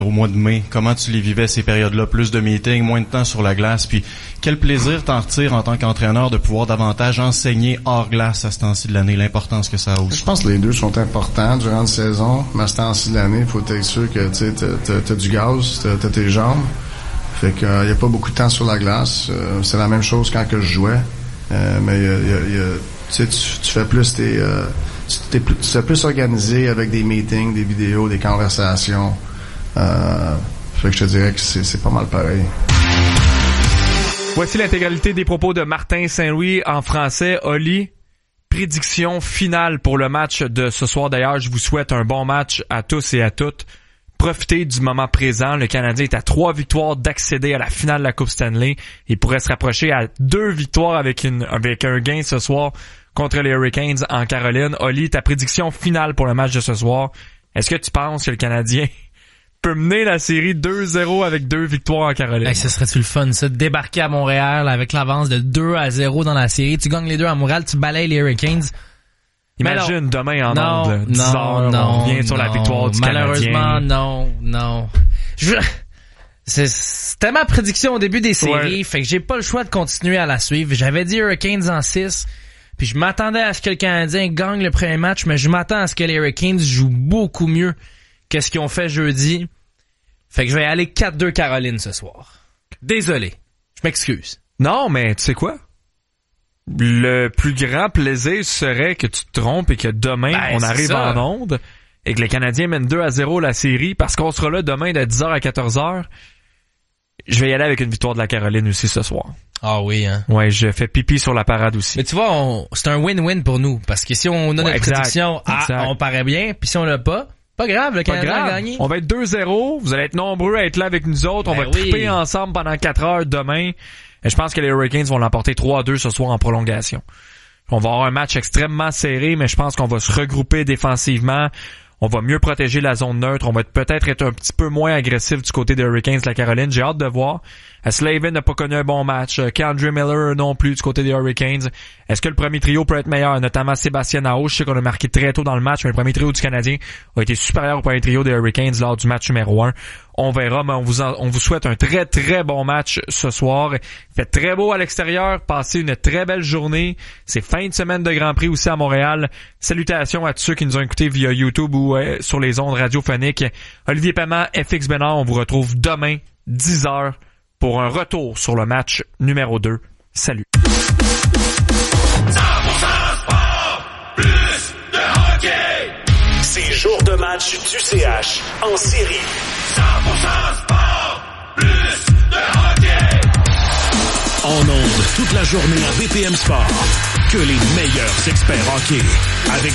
au mois de mai, comment tu les vivais ces périodes-là? Plus de meetings, moins de temps sur la glace, puis quel plaisir t'en retires en tant qu'entraîneur de pouvoir davantage enseigner hors glace à ce temps-ci de l'année, l'importance que ça a aussi? Je pense que les deux sont importants durant la saison, mais à ce temps-ci de l'année, il faut être sûr que t'as du gaz, t'as tes jambes. Fait que y a pas beaucoup de temps sur la glace. C'est la même chose quand que je jouais. Mais tu fais plus tu fais plus organisé avec des meetings, des vidéos, des conversations. Fait que je te dirais que c'est pas mal pareil. Voici l'intégralité des propos de Martin Saint-Louis en français. Oli, prédiction finale pour le match de ce soir. D'ailleurs, je vous souhaite un bon match à tous et à toutes. Profitez du moment présent. Le Canadien est à 3 victoires d'accéder à la finale de la Coupe Stanley. Il pourrait se rapprocher à 2 victoires avec un gain ce soir contre les Hurricanes en Caroline. Oli, ta prédiction finale pour le match de ce soir. Est-ce que tu penses que le Canadien peut mener la série 2-0 avec 2 victoires en Caroline? Hey, ce serait-tu le fun, ça, de débarquer à Montréal avec l'avance de 2-0 dans la série. Tu gagnes les deux à Montréal, tu balayes les Hurricanes. Imagine demain en ondes, 10 heures, on revient sur la victoire du Canadien. Malheureusement, non. C'était ma prédiction au début des séries, fait que j'ai pas le choix de continuer à la suivre. J'avais dit Hurricanes en 6, puis je m'attendais à ce que le Canadien gagne le premier match, mais je m'attends à ce que les Hurricanes jouent beaucoup mieux que ce qu'ils ont fait jeudi. Fait que je vais aller 4-2 Caroline ce soir. Désolé. Je m'excuse. Non, mais tu sais quoi? Le plus grand plaisir serait que tu te trompes et que demain, on arrive en onde et que les Canadiens mènent 2-0 la série parce qu'on sera là demain de 10h à 14h. Je vais y aller avec une victoire de la Caroline aussi ce soir. Ah oui, hein? Ouais, je fais pipi sur la parade aussi. Mais tu vois, c'est un win-win pour nous parce que si on a notre prédiction, on paraît bien, puis si on l'a pas grave, le Canadien a gagné. On va être 2-0, vous allez être nombreux à être là avec nous autres, on va triper ensemble pendant 4 heures demain. Et je pense que les Hurricanes vont l'emporter 3-2 ce soir en prolongation. On va avoir un match extrêmement serré, mais je pense qu'on va se regrouper défensivement. On va mieux protéger la zone neutre. On va peut-être être un petit peu moins agressif du côté des Hurricanes de la Caroline. J'ai hâte de voir. Slavin n'a pas connu un bon match. K'Andre Miller non plus du côté des Hurricanes. Est-ce que le premier trio peut être meilleur? Notamment Sébastien Aho. Je sais qu'on a marqué très tôt dans le match, mais le premier trio du Canadien a été supérieur au premier trio des Hurricanes lors du match numéro 1. On verra, mais on vous souhaite un très très bon match ce soir. Il fait très beau à l'extérieur. Passez une très belle journée. C'est fin de semaine de Grand Prix aussi à Montréal. Salutations à tous ceux qui nous ont écoutés via YouTube ou sur les ondes radiophoniques. Olivier Paiement, FX Bénard, on vous retrouve demain 10h pour un retour sur le match numéro 2. Salut. 100% sport, plus de hockey. C'est jour de match du CH en série. 100% sport, plus de hockey. En ondes toute la journée à BPM Sport. Que les meilleurs experts hockey. Avec